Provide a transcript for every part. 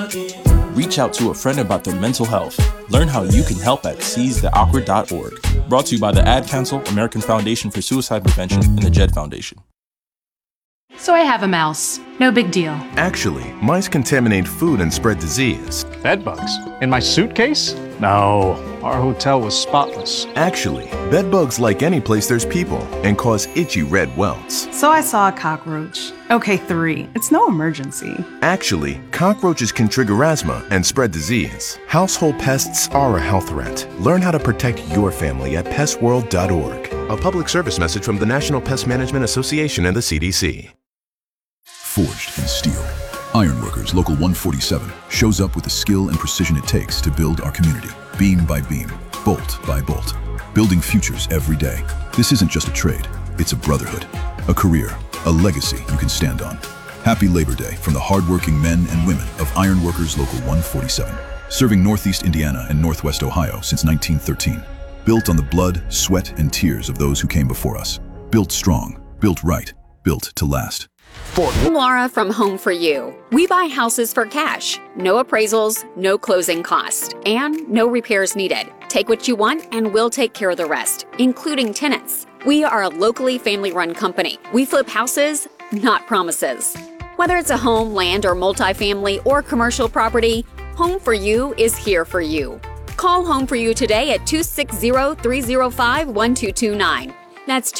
Reach out to a friend about their mental health. Learn how you can help at seizetheawkward.org. Brought to you by the Ad Council, American Foundation for Suicide Prevention, and the JED Foundation. So I have a mouse. No big deal. Actually, mice contaminate food and spread disease. Bed bugs? In my suitcase? No, our hotel was spotless. Actually, bed bugs like any place there's people and cause itchy red welts. So I saw a cockroach. Okay, 3. It's no emergency. Actually, cockroaches can trigger asthma and spread disease. Household pests are a health threat. Learn how to protect your family at pestworld.org. A public service message from the National Pest Management Association and the CDC. Forged in steel, Ironworkers Local 147 shows up with the skill and precision it takes to build our community, beam by beam, bolt by bolt, building futures every day. This isn't just a trade, it's a brotherhood, a career, a legacy you can stand on. Happy Labor Day from the hardworking men and women of Ironworkers Local 147, serving Northeast Indiana and Northwest Ohio since 1913. Built on the blood, sweat, and tears of those who came before us. Built strong, built right, built to last. Laura from Home for You. We buy houses for cash. No appraisals, no closing costs, and no repairs needed. Take what you want and we'll take care of the rest, including tenants. We are a locally family-run company. We flip houses, not promises. Whether it's a home, land, or multifamily or commercial property, Home for You is here for you. Call Home for You today at 260-305-1229. That's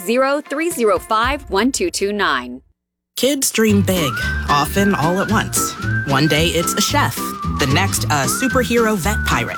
260-305-1229. Kids dream big, often all at once. One day it's a chef, the next a superhero vet pirate.